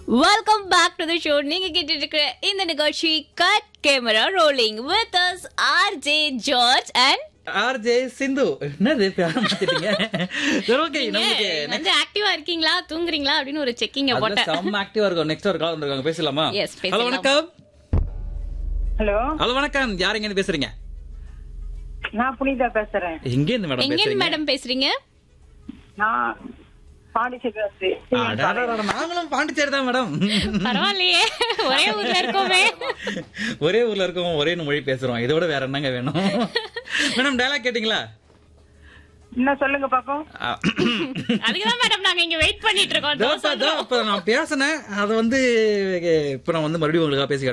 Welcome back to the show. நீங்க கேட்டுட்டு இருக்கிற இந்த நிகழ்ச்சி cut camera rolling with us RJ George and RJ சிந்து. என்னது பேர மாத்திட்டீங்க? சரி, ஓகே. நமக்கு வந்து ஆக்டிவா இருக்கீங்களா தூங்குறீங்களா அப்படின்னு ஒரு செக்கிங்க அதுல போட்டேன். செம்ம ஆக்டிவா இருக்கும். நெக்ஸ்ட் ஒரு கால் வந்திருக்காங்க, பேசலாமா? Yes, பேசலாம். ஹலோ, வணக்கம். ஹலோ ஹலோ, வணக்கம். யார் எங்க பேசுறீங்க? நான் புனிதா பேசுறேன். எங்க இருந்து மேடம் எங்க பேசுறீங்க? மேடம் பேசுறீங்க? நான் பாண்டிச்சேரி. நாங்களும் பாண்டிச்சேரி தான் மேடம். பரவாயில்லையே, ஒரே ஊர்ல இருக்கோமே. ஒரே ஊர்ல இருக்கோம், ஒரே மொழி பேசுறோம். இதோட வேற என்னங்க வேணும்? மேடம், டயலாக் கேட்டீங்களா? என்ன சொல்லுங்க பாப்போம். அதுக்குதான் மேடம் நாங்க இங்க வெயிட் பண்ணிட்டு இருக்கோம். இப்ப நான் பேசினேன், அது வந்து இப்ப நான் வந்து மறுபடியும் உங்களுக்காக பேசி